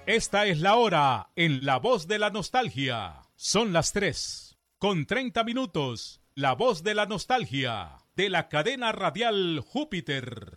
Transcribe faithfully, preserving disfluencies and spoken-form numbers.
Esta es la hora en La Voz de la Nostalgia. Son las tres con treinta minutos. La Voz de la Nostalgia de la cadena radial Júpiter.